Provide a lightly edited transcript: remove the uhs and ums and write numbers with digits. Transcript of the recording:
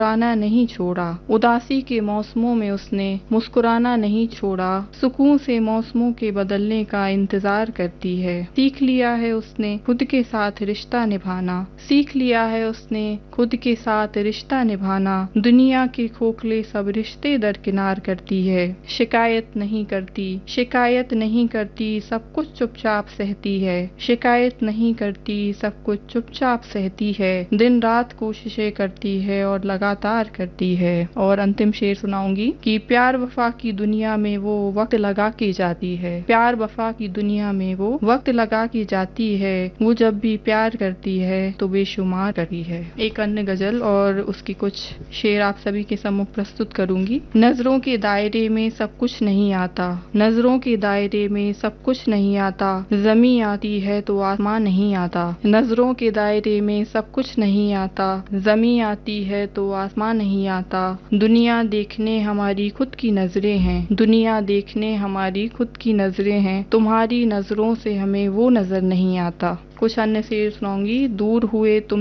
मुस्कुराना नहीं छोड़ा। उदासी के मौसमों में उसने मुस्कुराना नहीं छोड़ा। सुकून से मौसमों के बदलने का इंतजार करती है। सीख लिया है उसने खुद के साथ रिश्ता निभाना। सीख लिया है उसने खुद के साथ रिश्ता निभाना। दुनिया के खोखले सब रिश्ते दरकिनार करती है। शिकायत नहीं करती, शिकायत नहीं करती, सब कुछ चुपचाप सहती है। शिकायत नहीं करती, सब कुछ चुपचाप सहती है। दिन रात कोशिशें करती है और लगातार करती है। और अंतिम शेर सुनाऊंगी कि प्यार वफा की दुनिया में वो वक्त लगा के जाती है। प्यार वफा की दुनिया में वो वक्त लगा के जाती है। वो जब भी प्यार करती है तो बेशुमार करती है। एक अन्य गजल और उसकी कुछ शेर आप सभी के सम्मुख प्रस्तुत करूंगी। नजरों के दायरे में सब कुछ नहीं आता। नजरों के दायरे में सब कुछ नहीं आता। जमी आती है तो आसमान नहीं आता। नजरों के दायरे में सब कुछ नहीं आता। जमी आती है तो आसमान नहीं आता। दुनिया देखने हमारी खुद की नजरें हैं। दुनिया देखने हमारी खुद की नजरें हैं। तुम्हारी नजरों से हमें वो नजर नहीं आता। कुछ अन्य शेर सुनाऊंगी। दूर हुए तुम